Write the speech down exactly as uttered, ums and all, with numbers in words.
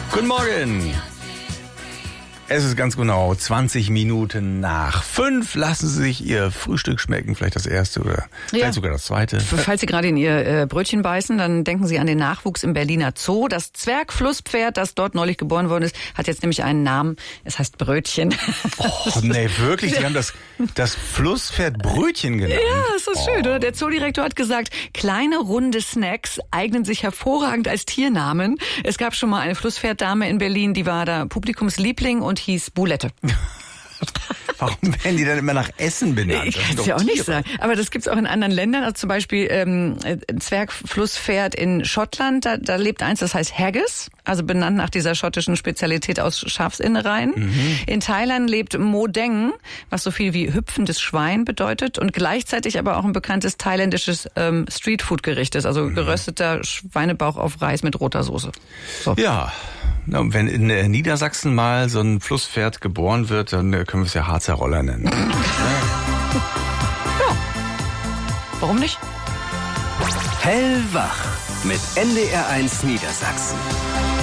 Guten Morgen. Es ist ganz genau zwanzig Minuten nach fünf. Lassen Sie sich Ihr Frühstück schmecken, vielleicht das erste oder vielleicht ja. sogar das zweite. Falls Sie gerade in Ihr äh, Brötchen beißen, dann denken Sie an den Nachwuchs im Berliner Zoo. Das Zwergflusspferd, das dort neulich geboren worden ist, hat jetzt nämlich einen Namen. Es heißt Brötchen. Oh, nee, wirklich? Sie haben das, das Flusspferd Brötchen genannt? Ja, ist das oh. schön, oder? Der Zoodirektor hat gesagt, kleine, runde Snacks eignen sich hervorragend als Tiernamen. Es gab schon mal eine Flusspferddame in Berlin, die war da Publikumsliebling und hieß Boulette. Warum werden die dann immer nach Essen benannt? Ich kann es ja auch nicht sagen. Aber das gibt's auch in anderen Ländern. Also zum Beispiel ähm, ein Zwergflusspferd in Schottland. Da, da lebt eins, das heißt Haggis. Also benannt nach dieser schottischen Spezialität aus Schafsinnereien. Mhm. In Thailand lebt Modeng, was so viel wie hüpfendes Schwein bedeutet. Und gleichzeitig aber auch ein bekanntes thailändisches ähm, Streetfood-Gericht ist. Also mhm. gerösteter Schweinebauch auf Reis mit roter Soße. So. Ja. Na, wenn in Niedersachsen mal so ein Flusspferd geboren wird, dann können wir es ja Harzer Roller nennen. Ja. Warum nicht? Hellwach mit N D R eins Niedersachsen.